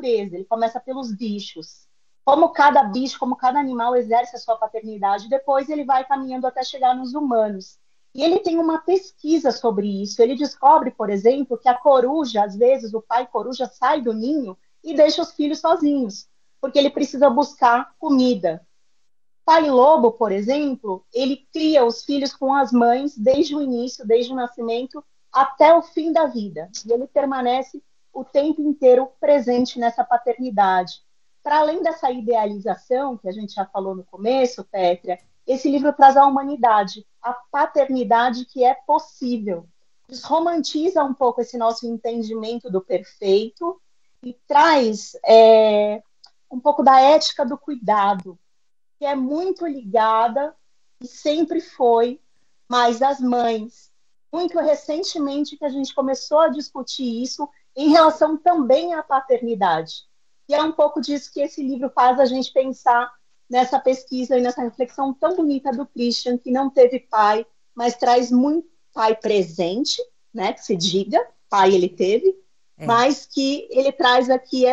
natureza, ele começa pelos bichos. Como cada bicho, como cada animal exerce a sua paternidade, depois ele vai caminhando até chegar nos humanos. E ele tem uma pesquisa sobre isso. Ele descobre, por exemplo, que a coruja, às vezes, o pai coruja sai do ninho e deixa os filhos sozinhos, porque ele precisa buscar comida. Pai lobo, por exemplo, ele cria os filhos com as mães desde o início, desde o nascimento até o fim da vida. E ele permanece o tempo inteiro presente nessa paternidade. Para além dessa idealização que a gente já falou no começo, Pétria, esse livro traz a humanidade, a paternidade que é possível. Desromantiza um pouco esse nosso entendimento do perfeito e traz um pouco da ética do cuidado, que é muito ligada e sempre foi mais às mães. Muito recentemente que a gente começou a discutir isso em relação também à paternidade. E é um pouco disso que esse livro faz a gente pensar nessa pesquisa e nessa reflexão tão bonita do Christian, que não teve pai, mas traz muito pai presente, né, que se diga, pai ele teve, É. mas que ele traz aqui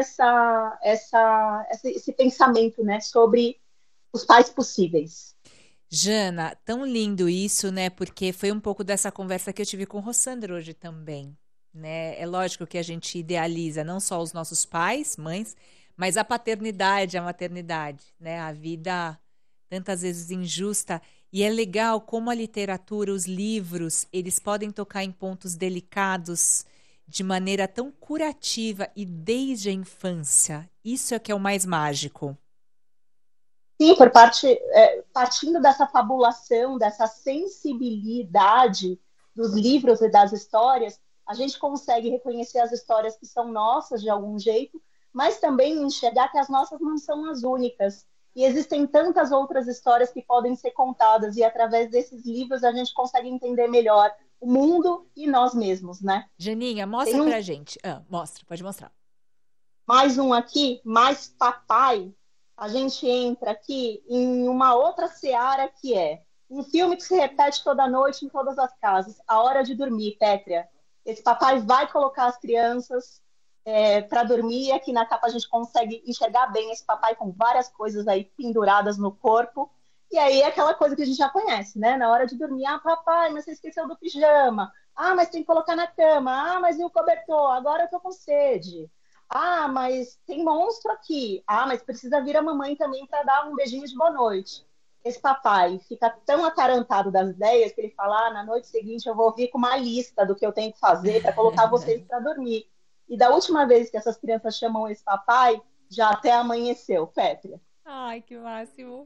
esse pensamento, né, sobre os pais possíveis. Jana, tão lindo isso, né? Porque foi um pouco dessa conversa que eu tive com o Rossandro hoje também, né? É lógico que a gente idealiza não só os nossos pais, mães, mas a paternidade, a maternidade, né? A vida tantas vezes injusta. E é legal como a literatura, os livros, eles podem tocar em pontos delicados de maneira tão curativa e desde a infância. Isso é que é o mais mágico. Sim, partindo dessa fabulação, dessa sensibilidade dos livros e das histórias, a gente consegue reconhecer as histórias que são nossas de algum jeito, mas também enxergar que as nossas não são as únicas. E existem tantas outras histórias que podem ser contadas, e através desses livros a gente consegue entender melhor o mundo e nós mesmos, né? Janinha, mostra Tem um, pra gente. Ah, mostra, pode mostrar. mais um aqui, mais papai, a gente entra aqui em uma outra seara que é um filme que se repete toda noite em todas as casas, A Hora de Dormir, Pétria. Esse papai vai colocar as crianças para dormir, e aqui na capa a gente consegue enxergar bem esse papai com várias coisas aí penduradas no corpo. E aí é aquela coisa que a gente já conhece, né? Na hora de dormir, ah, papai, mas você esqueceu do pijama. Ah, mas tem que colocar na cama. Ah, mas e o cobertor? Agora eu tô com sede. Ah, mas tem monstro aqui. Ah, mas precisa vir a mamãe também para dar um beijinho de boa noite. Esse papai fica tão atarantado das ideias que ele fala: na noite seguinte eu vou vir com uma lista do que eu tenho que fazer para colocar vocês para dormir. E da última vez que essas crianças chamam esse papai, já até amanheceu, Pétria. Ai, que máximo.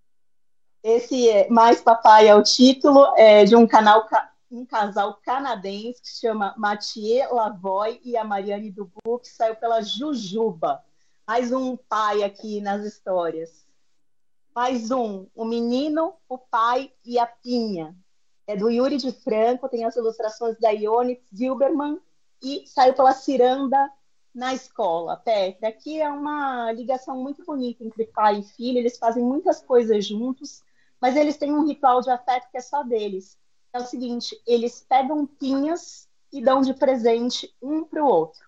Esse Mais Papai é o título de um casal canadense que se chama Mathieu Lavoie e a Mariane Dubu, que saiu pela Jujuba. Mais um pai aqui nas histórias. Mais um, o menino, o pai e a Pinha. É do Yuri de Franco, tem as ilustrações da Ione Zilberman e saiu pela Ciranda na escola. Petra, aqui é uma ligação muito bonita entre pai e filho, eles fazem muitas coisas juntos, mas eles têm um ritual de afeto que é só deles. É o seguinte, eles pegam pinhas e dão de presente um para o outro.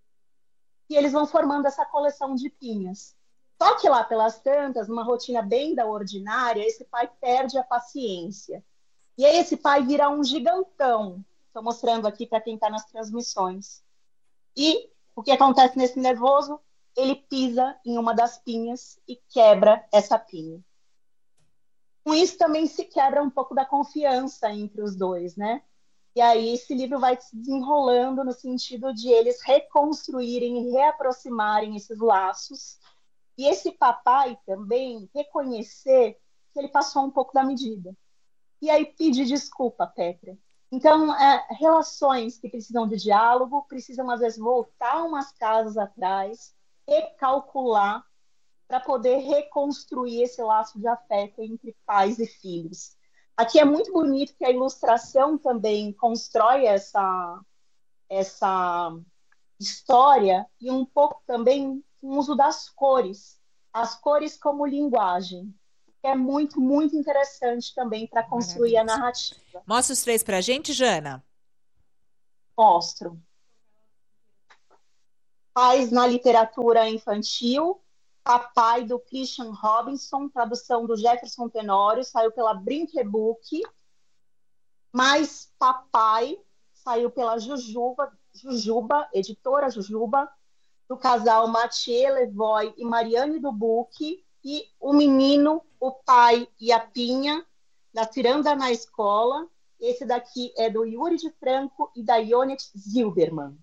E eles vão formando essa coleção de pinhas. Só que lá pelas tantas, numa rotina bem da ordinária, esse pai perde a paciência. E aí esse pai vira um gigantão. Estou mostrando aqui para quem está nas transmissões. E o que acontece nesse nervoso? Ele pisa em uma das pinhas e quebra essa pinha. Com isso também se quebra um pouco da confiança entre os dois, né? E aí esse livro vai se desenrolando no sentido de eles reconstruírem e reaproximarem esses laços. E esse papai também reconhecer que ele passou um pouco da medida. E aí pedir desculpa, Petra. Então, relações que precisam de diálogo, precisam às vezes voltar umas casas atrás, recalcular para poder reconstruir esse laço de afeto entre pais e filhos. Aqui é muito bonito que a ilustração também constrói essa história e um pouco também o uso das cores, as cores como linguagem, que é muito, muito interessante também para construir a Maravilhoso. narrativa. Mostra os três pra gente, Jana. Mostro. Pais na literatura infantil, Papai do Christian Robinson, tradução do Jefferson Tenório, saiu pela Brinquebook. Mais Papai saiu pela Jujuba, editora Jujuba, do casal Mathieu Levoy e Mariane Dubuc, e O Menino, o Pai e a Pinha, da Ciranda na Escola. Esse daqui é do Yuri de Franco e da Ionit Zilberman.